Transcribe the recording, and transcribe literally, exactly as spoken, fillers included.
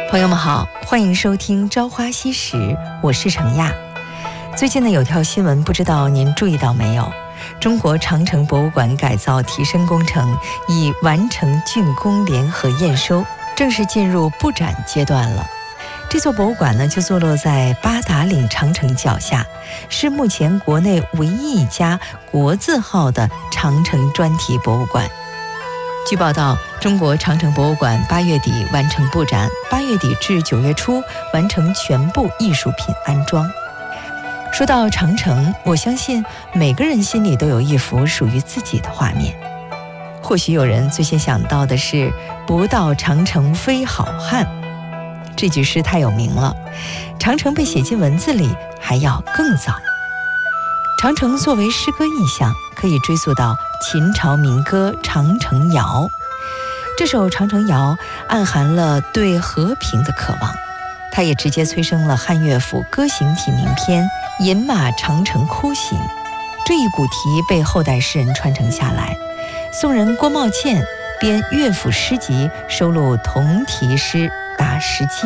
朋友们好，欢迎收听朝花夕拾，我是程亚。最近呢有条新闻，不知道您注意到没有？中国长城博物馆改造提升工程已完成竣工联合验收，正式进入布展阶段了。这座博物馆呢就坐落在八达岭长城脚下，是目前国内唯一一家国字号的长城专题博物馆。据报道，中国长城博物馆八月底完成布展，八月底至九月初完成全部艺术品安装。说到长城，我相信每个人心里都有一幅属于自己的画面。或许有人最先想到的是“不到长城非好汉”，这句诗太有名了，长城被写进文字里还要更早。长城作为诗歌意象，可以追溯到秦朝民歌《长城谣》。这首《长城谣》暗含了对和平的渴望，它也直接催生了汉乐府歌行体名篇《饮马长城哭行》。这一古题被后代诗人传承下来。宋人郭茂倩编乐府诗集，收录同题诗达十七